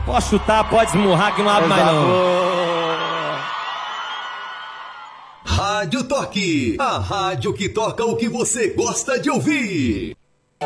Pode chutar, pode esmurrar que não abre mais não. Rádio Toque, a rádio que toca o que você gosta de ouvir.